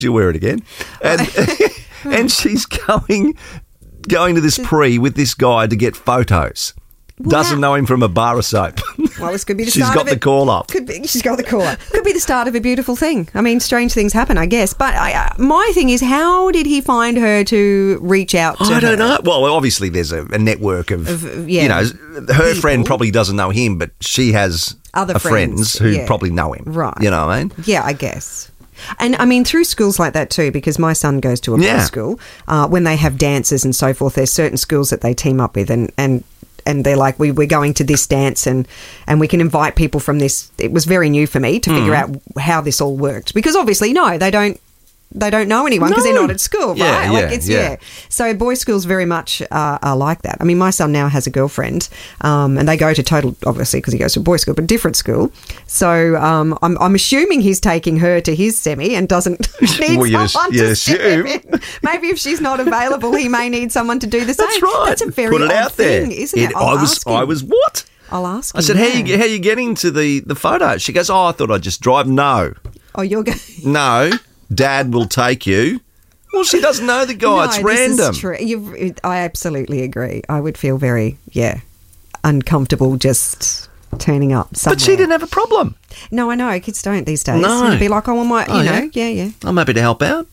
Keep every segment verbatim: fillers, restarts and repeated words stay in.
She'll wear it again. And and she's going going to this pre with this guy to get photos. Doesn't know him from a bar of soap. Well, this could be the She's start got of the it. call up. Could be, she's got the call up. Could be the start of a beautiful thing. I mean, strange things happen, I guess. But I, uh, my thing is, how did he find her to reach out to I don't her? know. Well, obviously there's a, a network of, Of, yeah, you know, her people. friend probably doesn't know him, but she has Other a friends, friends who yeah. probably know him. Right. You know what I mean? Yeah, I guess. And, I mean, through schools like that too, because my son goes to a boys' Yeah. school, uh, when they have dances and so forth, there's certain schools that they team up with and, and and they're like, we, we're going to this dance and, and we can invite people from this. It was very new for me to figure out how this all worked because obviously, no, they don't they don't know anyone because No. they're not at school, Yeah, right? Like yeah, it's, yeah. yeah. So boys' schools very much uh, are like that. I mean, my son now has a girlfriend um, and they go to total, obviously, because he goes to a boys' school, but different school. So um, I'm, I'm assuming he's taking her to his semi and doesn't need Well, you someone ass- you to step assume. in. Maybe if she's not available, he may need someone to do the same. That's right. That's a very Put it odd out there. thing, isn't it? It- I'll I was ask him. I was what? I'll ask him. I said, how yeah. you how you getting to the, the photo? She goes, oh, I thought I'd just drive. No. Oh, you're going... No. Dad will take you. Well, she doesn't know the guy. No, it's this random. is true. You've, I absolutely agree. I would feel very, yeah, uncomfortable just turning up somewhere. But she didn't have a problem. No, I know. Kids don't these days. No. You'd be like, oh, well, my, you Oh, know, yeah? yeah, yeah. I'm happy to help out.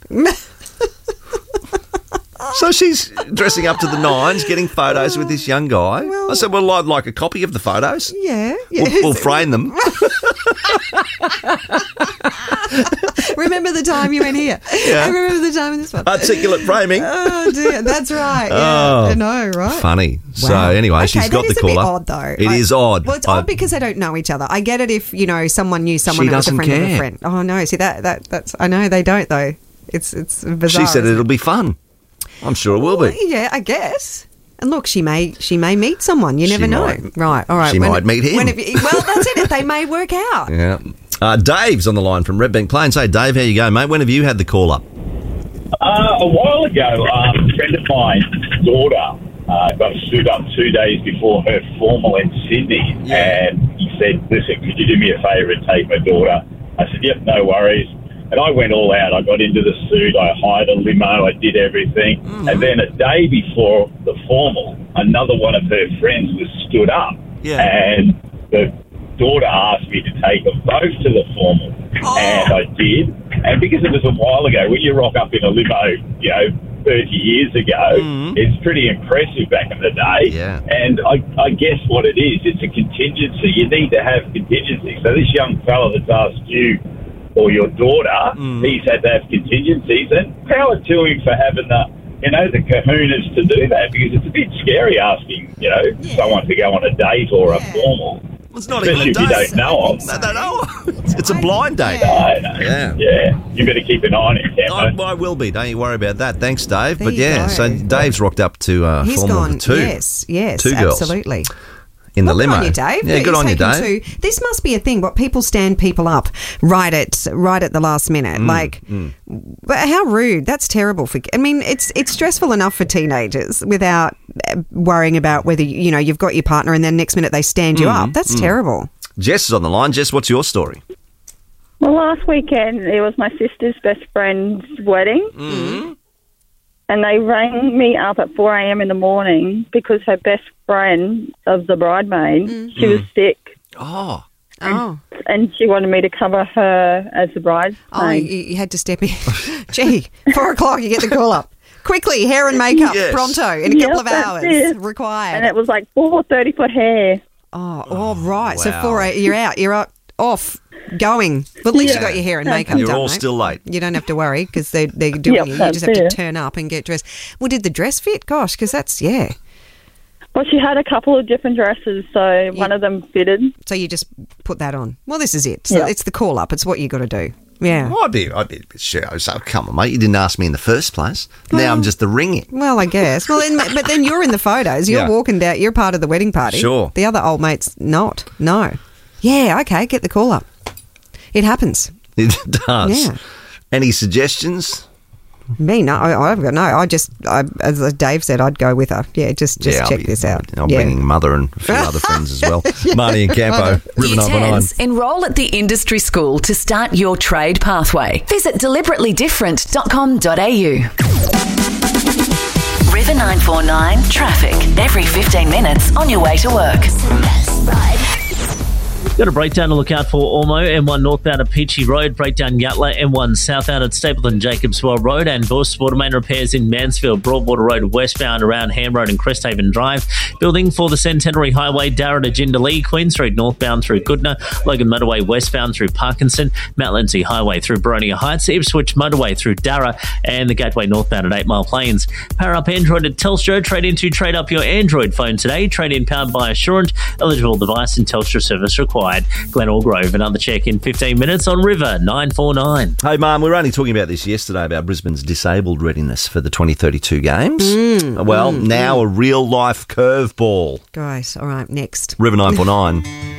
So she's dressing up to the nines, getting photos with this young guy. Well- I said, well, I'd like a copy of the photos. Yeah. yeah. We'll, we'll frame them. Remember the time you went here? Yeah. I remember the time in this one. Articulate framing. Oh, dear. That's right. Yeah. Oh. I know, right? Funny. So Wow. anyway, Okay, she's got that the is call a bit up. odd, though. It I- is odd. Well, it's I- odd because they don't know each other. I get it if, you know, someone knew someone She who was a doesn't friend of a care. friend. Oh, no. See, that, that that's... I know, they don't, though. It's it's bizarre. She said isn't it'll be fun. I'm sure it will Well, be. yeah, I guess. And look, she may she may meet someone. You She never know. might. Right. All right. She might meet him. When have you, well, that's it. They may work out. Yeah. Uh, Dave's on the line from Red Bank Plains. Hey, Dave, how you go, mate? When have you had the call up? Uh, a while ago, um, a friend of mine's daughter uh, got stood up two days before her formal in Sydney, and he said, listen, could you do me a favour and take my daughter? I said, yep, no worries. And I went all out. I got into the suit. I hired a limo. I did everything. Mm-hmm. And then a day before the formal, another one of her friends was stood up. Yeah. And the daughter asked me to take them both to the formal. Oh. And I did. And because it was a while ago, when you rock up in a limo, you know, thirty years ago, Mm-hmm. it's pretty impressive back in the day. Yeah. And I, I guess what it is, it's a contingency. You need to have contingency. So this young fella that's asked you or your daughter, Mm. he's had to have contingencies, and power to him for having the, you know, the kahunas to do that, because it's a bit scary asking, you know, Yeah. someone to go on a date or Yeah. a formal. It's not Especially even a if you date. don't know them. No, no, no. It's, it's a blind date. I know. Yeah. Yeah. You better keep an eye on him, I, Camo. I will be. Don't you worry about that. Thanks, Dave. There but you yeah, go. so Dave's rocked up to uh, He's formal gone. with two. Yes. Yes. Two girls. Absolutely. in the Well, limo. Good on you, Dave. Yeah, good He's on you, taken Dave. two. This must be a thing. What people stand people up right at right at the last minute. Mm, like, but how rude! That's terrible. For I mean, it's it's stressful enough for teenagers without uh, worrying about whether you know you've got your partner and then next minute they stand you Mm, up. That's terrible. Jess is on the line. Jess, what's your story? Well, last weekend it was my sister's best friend's wedding, Mm. and they rang me up at four a.m. in the morning because her best friend of the bridesmaid, she was sick, Oh, Oh, and she wanted me to cover her as the bridesmaid. oh, you, you had to step in. Gee, four o'clock, you get the call up. Quickly, hair and makeup, Yes. pronto, in a Yep, couple of that's hours, it. required. And it was like four thirty-foot hair. Oh, oh, right. So wow. four, you're out. You're out, off, going. But at least you got your hair and makeup you're done, all mate. still late. You don't have to worry because they, they're doing Yep, it. You that's just have to it. turn up and get dressed. Well, did the dress fit? Gosh, because that's, yeah. Well, she had a couple of different dresses, so one of them fitted. So you just put that on. Well, this is it. So Yeah. it's the call up. It's what you got to do. Yeah. I'd be, I'd be a bit sure. So come on, mate. You didn't ask me in the first place. now I'm just the ringing. Well, I guess. Well, then, but then you're in the photos. You're Yeah. walking down. You're part of the wedding party. Sure. The other old mate's not. No. Yeah, okay. Get the call up. It happens. It does. Yeah. Any suggestions Me, no. I, I've got no. I just, I, as Dave said, I'd go with her. Yeah, just just Yeah, I'll check be- this out. I'm yeah. bringing mother and a few other friends as well. Marnie and Campo, River Year nine four nine. tens, enrol at the industry school to start your trade pathway. Visit deliberately different dot com dot a u. River nine four nine traffic every fifteen minutes on your way to work. Got a breakdown to look out for Ormo, M one northbound at Peachy Road, breakdown Yatla, M one southbound at Stapleton Jacobswell Road, and Bush Water main repairs in Mansfield, Broadwater Road westbound around Ham Road and Cresthaven Drive. Building for the Centenary Highway, Darra to Jindalee, Queen Street northbound through Goodna, Logan Motorway westbound through Parkinson, Mount Lindsay Highway through Boronia Heights, Ipswich Motorway through Darra, and the Gateway northbound at Eight Mile Plains. Power up Android at Telstra. Trade in to trade up your Android phone today. Trade in powered by Assurant. Eligible device and Telstra service required. Glen Orgrove, another check in fifteen minutes on River nine four nine. Hey, Mum, we were only talking about this yesterday about Brisbane's disabled readiness for the twenty thirty-two games. Well, now a real-life curveball. Guys, all right, next. River nine four nine.